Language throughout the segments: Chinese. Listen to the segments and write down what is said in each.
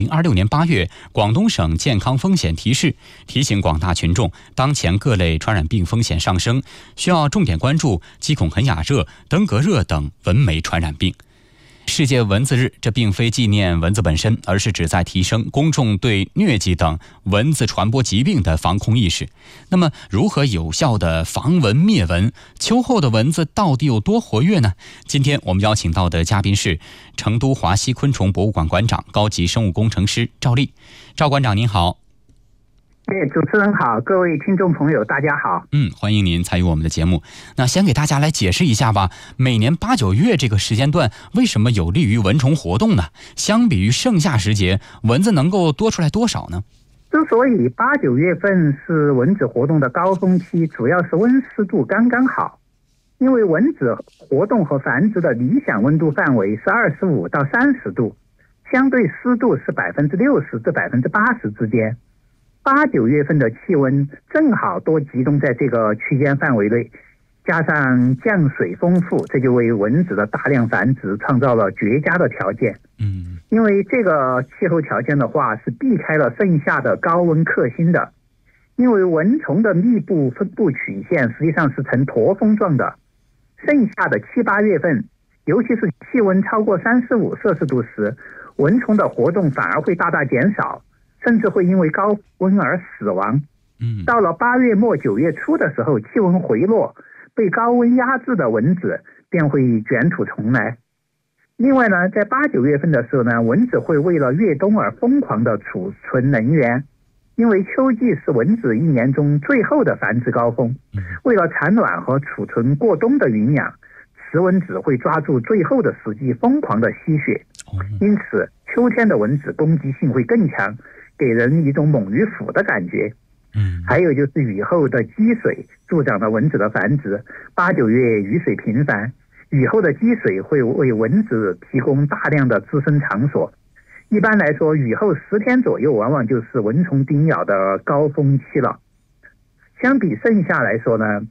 2026年8月，广东省健康风险提示提醒广大群众，当前各类传染病风险上升，需要重点关注鸡孔恒雅热、登革热等蚊媒传染病。世界蚊子日，这并非纪念蚊子本身，而是旨在提升公众对疟疾等蚊子传播疾病的防控意识。那么，如何有效的防蚊灭蚊？秋后的蚊子到底有多活跃呢？今天我们邀请到的嘉宾是成都华西昆虫博物馆馆长、高级生物工程师赵丽。赵馆长您好。 主持人好，各位听众朋友大家好。 欢迎您参与我们的节目。那先给大家来解释一下吧，每年8、9月这个时间段为什么有利于蚊虫活动呢？相比于盛夏时节，蚊子能够多出来多少呢？ 之所以8、9月份是蚊子活动的高峰期，主要是温湿度刚刚好。因为蚊子活动和繁殖的理想温度范围是25到30度，相对湿度是60%至80%之间。8、9月份的气温正好都集中在这个区间范围内，加上降水丰富，这就为蚊子的大量繁殖创造了绝佳的条件。因为这个气候条件的话，是避开了盛夏的高温克星的。因为蚊虫的密布分布曲线实际上是呈驼峰状的，盛夏的7、8月份，尤其是气温超过35摄氏度时，蚊虫的活动反而会大大减少，甚至会因为高温而死亡。到了8月末9月初的时候，气温回落，被高温压制的蚊子便会卷土重来。另外呢，在8、9月份的时候呢，蚊子会为了越冬而疯狂的储存能源，因为秋季是蚊子一年中最后的繁殖高峰。为了产卵和储存过冬的营养，雌蚊子会抓住最后的时机疯狂的吸血，因此秋天的蚊子攻击性会更强，给人一种猛于虎的感觉。还有就是雨后的积水助长了蚊子的繁殖。8、9月雨水频繁，雨后的积水会为蚊子提供大量的滋生场所。一般来说，雨后10天左右往往就是蚊虫叮咬的高峰期了。相比盛夏来说呢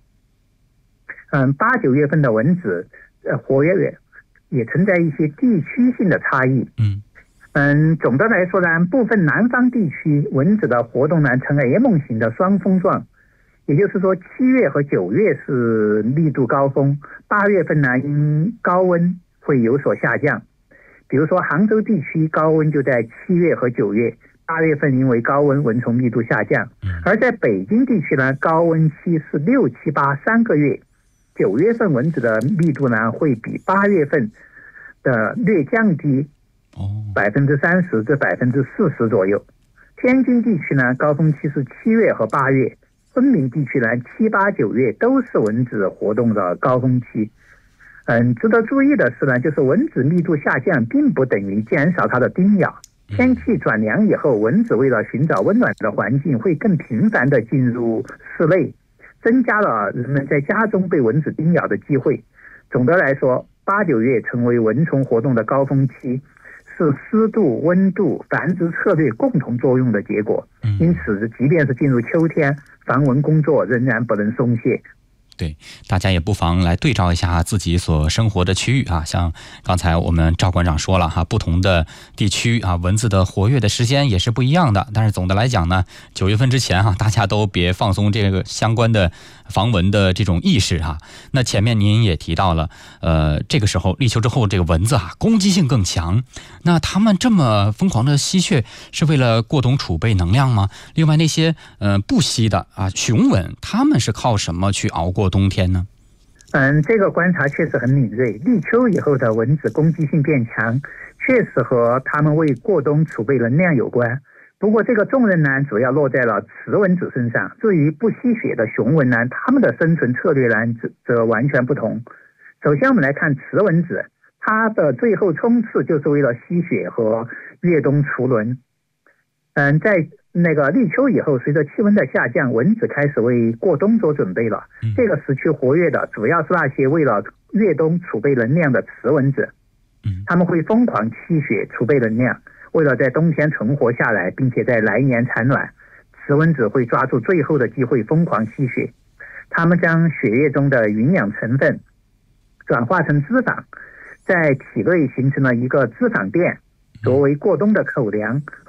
，8、9月份的蚊子活跃也存在一些地区性的差异。总的来说呢，部分南方地区蚊子的活动呢呈 M 型的双峰状，也就是说7月和9月是密度高峰，8月份呢因高温会有所下降。比如说杭州地区高温就在7月和9月，8月份因为高温蚊虫密度下降。而在北京地区呢，高温期是6、7、8 3个月，9月份蚊子的密度呢会比8月份的略降低30%至40%左右。天津地区呢，高峰期是7月和8月，昆明地区呢7、8、9月都是蚊子活动的高峰期。值得注意的是呢，就是蚊子密度下降并不等于减少它的叮咬。天气转凉以后，蚊子为了寻找温暖的环境，会更频繁地进入室内，增加了人们在家中被蚊子叮咬的机会。总的来说，8、9月成为蚊虫活动的高峰期，是湿度、温度、繁殖策略共同作用的结果。因此，即便是进入秋天，防蚊工作仍然不能松懈。 对，大家也不妨来对照一下自己所生活的区域啊，像刚才我们赵馆长说了哈，不同的地区啊，蚊子的活跃的时间也是不一样的。但是总的来讲呢，9月份之前大家都别放松这个相关的防蚊的这种意识哈。那前面您也提到了，这个时候立秋之后，这个蚊子攻击性更强。那他们这么疯狂的吸血，是为了过冬储备能量吗？另外那些不吸的雄蚊，他们是靠什么去熬过冬天呢？ 这个观察确实很敏锐。立秋以后的蚊子攻击性变强，确实和他们为过冬储备能量有关。不过这个重任呢，主要落在了雌蚊子身上。至于不吸血的雄蚊呢，它们的生存策略呢则完全不同。首先我们来看雌蚊子，它的最后冲刺就是为了吸血和越冬除蚊。在那个立秋以后，随着气温的下降，蚊子开始为过冬做准备了。这个时期活跃的主要是那些为了越冬储备能量的雌蚊子，他们会疯狂吸血储备能量，为了在冬天存活下来，并且在来年产卵。雌蚊子会抓住最后的机会疯狂吸血，它们将血液中的营养成分转化成脂肪，在体内形成了一个脂肪垫， 作为过冬的口粮。